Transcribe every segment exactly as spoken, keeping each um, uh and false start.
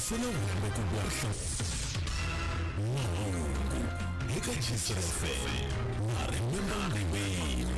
Solo wena kukwahla. Wow. Eka Jisrafe. Remember the way.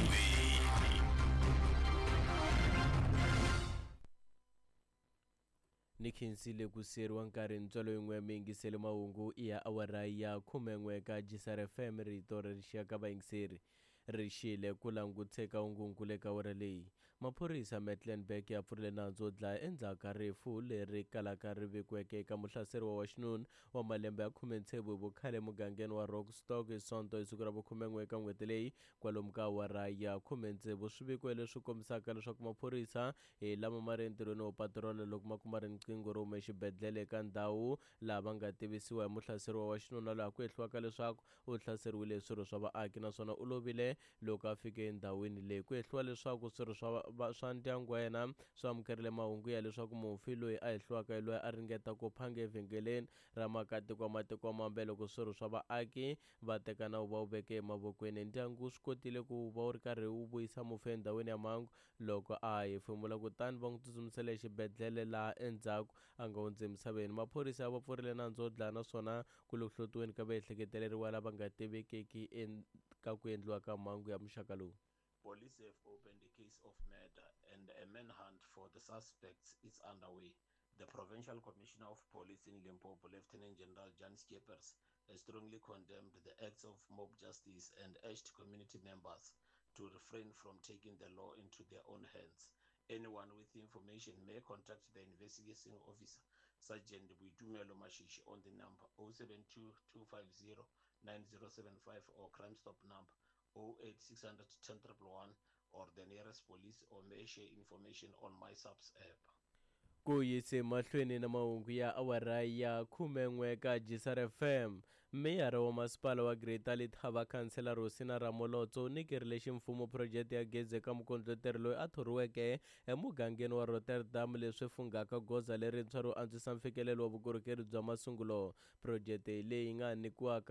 Nikhinsile ku seriwa nkarhi ntswalo yin'we mingisele mahungu ya awara ya khumen'we ka Jisara F M rito ra rixaka vayingiseri ri xile ku languteka ungungule ka awara leyi. Maphorisa Mecklenburg ya pfurile nandzu wo dlaya endzhaku ka rifu leri kalaka ri vekiweke eka muhlaseri wa waxinuna wa malembe ya khume ntsevu hi vukhale mugangeni wa Rockstock hi sonto hi siku ra vukhumen'we ka n'hweti leyi kwalomu ka awara ya khume ntsevu. Swi vekiwe leswi kombisaka leswaku maphorisa hi lama ma ri entirhweni wo patirola loko ma kuma riqingho ro huma exibedhlele eka ndhawu laha va nga tivisiwa hi muhlaseri wa waxinuna laha ku hehliwaka leswaku u hlaseriwile hi swirho swa vaaki naswona u lovile loko a fike endhawini leyi. Ku hehliwa leswaku swirho swa swa ndyangu wa yena swi amukerile mahungu ya leswaku mufi loyi a hehliwaka hi loyi a ringeta ku phanga evhengeleni ra makatiko wa matiko mambe loko swirho swa vaaki va teka na va wu veke emavokweni. Ndyangu swi kotile ku va wu ri karhi wu vuyisa mufi endhawini ya mhangu loko a hefemula kutani va n'wi tsutsumisela exibedhlele laha endzhaku a nga hundzi emisaveni. Maphorisa va pfurile nandzu wo dlaya naswona ku le ku hlotiweni ka vaehleketeleriwa lava nga tivekeki eka ku endliwa ka mhangu ya muxaka lowu. Police have opened a case of murder and a manhunt for the suspects is underway. The Provincial Commissioner of Police in Limpopo, Lieutenant General Jan Skeepers, has strongly condemned the acts of mob justice and urged community members to refrain from taking the law into their own hands. Anyone with information may contact the investigating officer, Sergeant Buitumelo Mashishi, on the number zero seven two, two five zero, nine zero seven five or Crime Stop number zero eight six hundred, ten one one one or the nearest police, or may share information on MySubs app. Ku yise mahlweni na mahungu ya awara ya khumen'we ka Jisara F M, meyara wa masipala wa Greater Letaba Councilor Rosina Ramolotso u nyikerile ximfumo phurojeke ya gezi eka mukondleteri loyi a thoriweke emugangeni wa Rotterdam leswi fungaka goza lerintshwa ro antswisa mfikelelo wa vukorhokeri bya masungulo. Phurojeke leyi nga nyikiwaka